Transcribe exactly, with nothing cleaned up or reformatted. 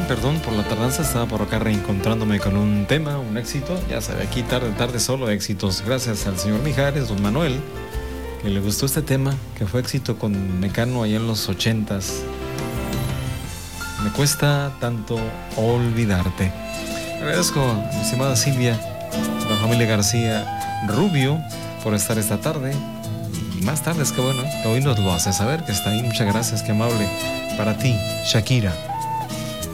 perdón por la tardanza, estaba por acá reencontrándome con un tema, un éxito. Ya sabe, aquí tarde, tarde solo éxitos. Gracias al señor Mijares, don Manuel, que le gustó este tema, que fue éxito con Mecano allá en los ochentas. Me cuesta tanto olvidarte. Agradezco a mi estimada Silvia, a la familia García Rubio, por estar esta tarde. Y más tarde, es que bueno, que hoy nos lo hace saber que está ahí. Muchas gracias, qué amable. Para ti, Shakira.